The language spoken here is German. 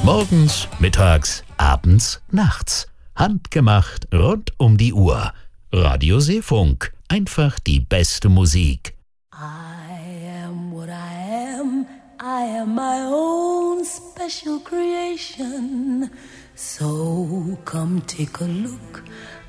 Morgens, mittags, abends, nachts. Handgemacht rund um die Uhr. Radio Seefunk. Einfach die beste Musik. I am what I am. I am my own special creation. So come take a look